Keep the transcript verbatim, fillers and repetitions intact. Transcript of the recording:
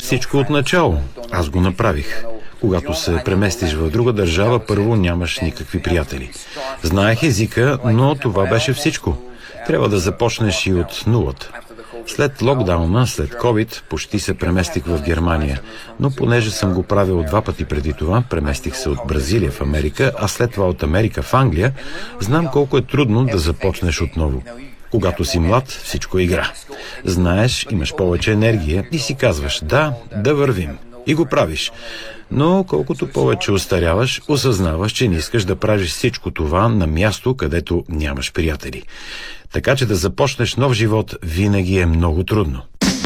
Всичко от начало. Аз го направих. Когато се преместиш в друга държава, първо нямаш никакви приятели. Знаех езика, но това беше всичко. Трябва да започнеш и от нулата. След локдауна, след COVID, почти се преместих в Германия, но понеже съм го правил два пъти преди това, преместих се от Бразилия в Америка, а след това от Америка в Англия, знам колко е трудно да започнеш отново. Когато си млад, всичко е игра. Знаеш, имаш повече енергия и си казваш: да, да вървим. И го правиш. Но колкото повече остаряваш, осъзнаваш, че не искаш да правиш всичко това на място, където нямаш приятели. Така че да започнеш нов живот винаги е много трудно.